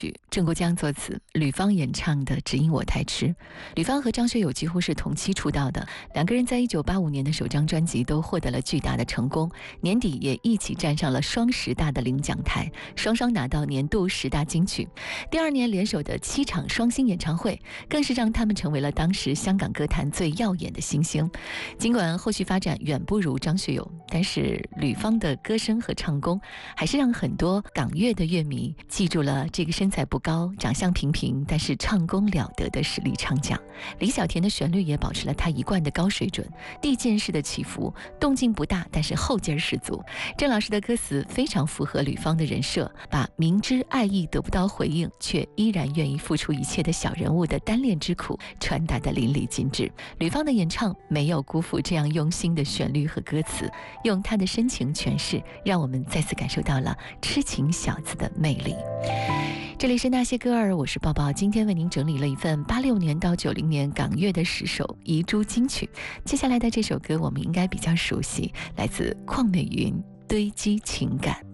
郑国江作词，吕方演唱的《只因我太痴》。吕方和张学友几乎是同期出道的，两个人在1985年的首张专辑都获得了巨大的成功，年底也一起站上了双十大的领奖台，双双拿到年度10大金曲。第二年联手的7场双星演唱会，更是让他们成为了当时香港歌坛最耀眼的新星。尽管后续发展远不如张学友，但是吕方的歌声和唱功还是让很多港乐的乐迷记住了这个身材不高、长相平平，但是唱功了得的实力唱将。李小田的旋律也保持了他一贯的高水准，递进式的起伏，动静不大，但是后劲儿十足。郑老师的歌词非常符合吕方的人设，把明知爱意得不到回应，却依然愿意付出一切的小人物的单恋之苦传达得淋漓尽致。吕方的演唱没有辜负这样用心的旋律和歌词，用他的深情诠释，让我们再次感受到了痴情小子的魅力。这里是那些歌儿，我是抱抱，今天为您整理了一份86年到90年港乐的10首遗珠金曲。接下来的这首歌我们应该比较熟悉，来自邝美云《堆积情感》。